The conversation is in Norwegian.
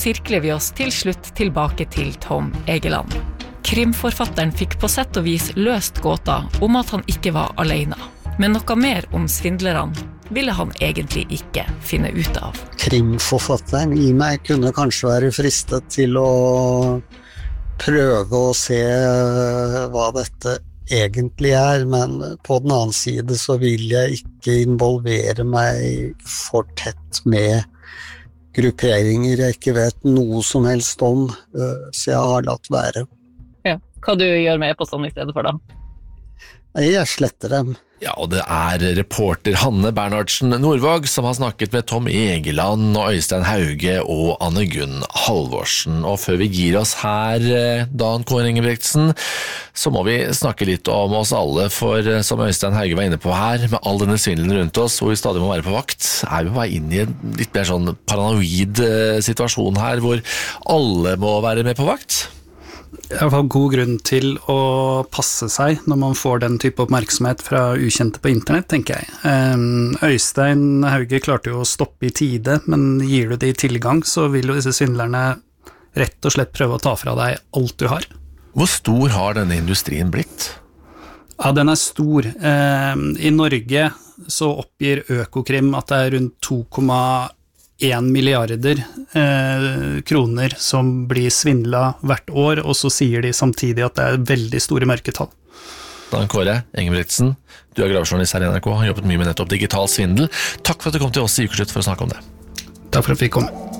Sirkler vi oss til slutt tilbake til Tom Egeland. Krimforfatteren fikk på sett og vis løst gåta om at han ikke var alene. Men noe mer om svindlerne ville han egentlig ikke finne ut av. Krimforfatteren i meg kunne kanskje være fristet til å prøve å se hva dette egentlig er, men på den annen side så vil jeg ikke involvere meg for tett med grupperinger jeg ikke vet noe som helst om, så jeg har latt være. Ja, hva du gjør med e-postene i stedet for da? Jeg sletter dem. Ja, og det reporter Hanne Bernhardsen Nordvåg som har snakket med Tom Egeland og Øystein Hauge og Anne Gunn Halvorsen. Og før vi gir oss her, Dan Kåre Ingebretsen, så må vi snakke litt om oss alle, for som Øystein Hauge var inne på her, med all denne svindelen rundt oss, hvor vi stadig må være på vakt, vi på vei inn i en litt mer sånn paranoid situasjon her, hvor alle må være med på vakt. I hvert fall god grunn til å passe seg når man får den type oppmerksomhet fra ukjente på internett, tenker jeg. Øystein Hauge klarte jo å stoppe i tide, men gir du det i tilgang, så vil jo disse svindlerne rett og slett prøve å ta fra deg alt du har. Hvor stor har denne industrien blitt? Ja, den stor. I Norge så oppgir Økokrim at det rundt 2,1 milliarder kroner som blir svindlet hvert år, og så sier de samtidig at det veldig store mørketall. Dan Kåre Ingebretsen, du gravejournalist her i NRK, har jobbet mye med nettopp digital svindel. Takk for at du kom til oss i Ukeslutt for å snakke om det. Takk for at vi kom.